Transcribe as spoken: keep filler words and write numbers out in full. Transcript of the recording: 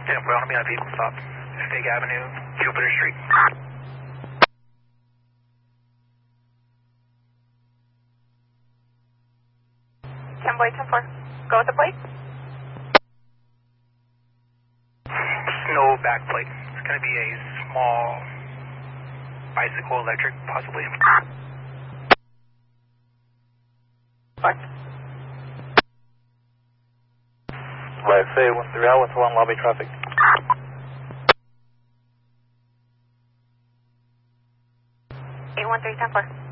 ten four, on me on a vehicle stop. Fig Avenue, Jupiter Street. ten boy, ten four. Go with the plate. No back plate. It's going to be a small bicycle electric, possibly. Bye. Right, say one three out with one lobby traffic. eight one three, ten four.